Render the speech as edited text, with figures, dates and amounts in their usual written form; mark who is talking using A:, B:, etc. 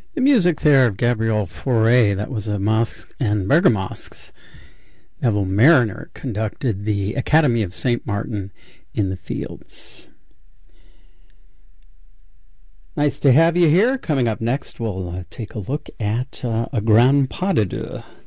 A: The music there of Gabriel Fauré, that was a Mosque and Bergamasques. Neville Mariner conducted the Academy of St. Martin in the Fields. Nice to have you here. Coming up next, we'll take a look at a Grand Pas de Deux.